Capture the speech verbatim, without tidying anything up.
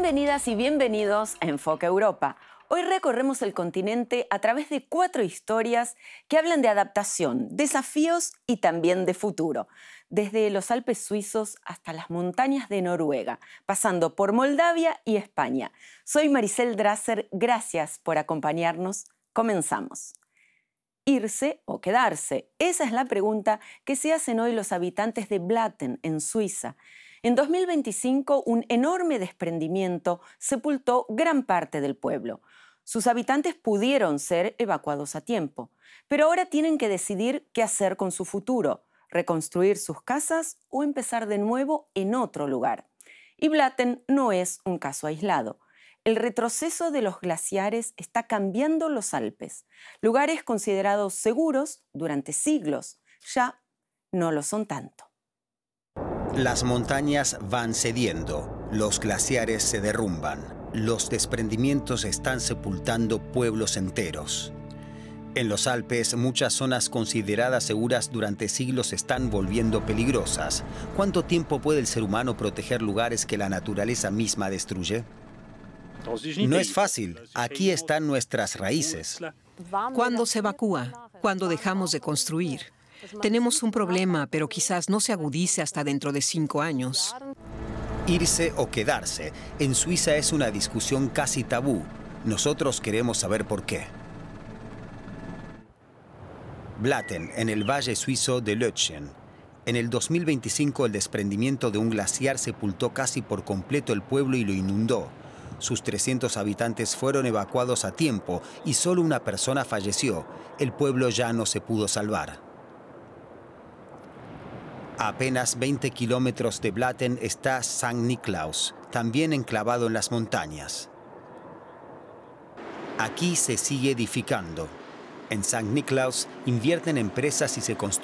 Bienvenidas y bienvenidos a Enfoque Europa. Hoy recorremos el continente a través de cuatro historias que hablan de adaptación, desafíos y también de futuro. Desde los Alpes suizos hasta las montañas de Noruega, pasando por Moldavia y España. Soy Maricel Drasser, gracias por acompañarnos. Comenzamos. ¿Irse o quedarse? Esa es la pregunta que se hacen hoy los habitantes de Blatten, en Suiza. En dos mil veinticinco, un enorme desprendimiento sepultó gran parte del pueblo. Sus habitantes pudieron ser evacuados a tiempo, pero ahora tienen que decidir qué hacer con su futuro, reconstruir sus casas o empezar de nuevo en otro lugar. Y Blatten no es un caso aislado. El retroceso de los glaciares está cambiando los Alpes. Lugares considerados seguros durante siglos ya no lo son tanto. Las montañas van cediendo, los glaciares se derrumban, los desprendimientos están sepultando pueblos enteros. En los Alpes, muchas zonas consideradas seguras durante siglos se están volviendo peligrosas. ¿Cuánto tiempo puede el ser humano proteger lugares que la naturaleza misma destruye? No es fácil. Aquí están nuestras raíces. ¿Cuándo se evacúa? ¿Cuándo dejamos de construir? Tenemos un problema, pero quizás no se agudice hasta dentro de cinco años. Irse o quedarse. En Suiza es una discusión casi tabú. Nosotros queremos saber por qué. Blatten, en el valle suizo de Lötschen. En el dos mil veinticinco, el desprendimiento de un glaciar sepultó casi por completo el pueblo y lo inundó. Sus trescientos habitantes fueron evacuados a tiempo y solo una persona falleció. El pueblo ya no se pudo salvar. A apenas veinte kilómetros de Blatten está Sankt Niklaus, también enclavado en las montañas. Aquí se sigue edificando. En Sankt Niklaus invierten empresas y se construyen